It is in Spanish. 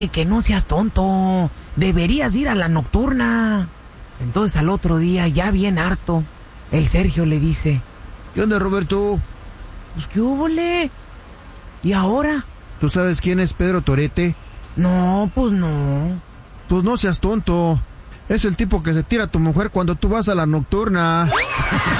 que no seas tonto. Deberías ir a la nocturna. Entonces al otro día, ya bien harto, el Sergio le dice: ¿Qué onda, Roberto? Pues qué húbole. ¿Y ahora? ¿Tú sabes quién es Pedro Torete? No, pues no. Pues no seas tonto. Es el tipo que se tira a tu mujer cuando tú vas a la nocturna.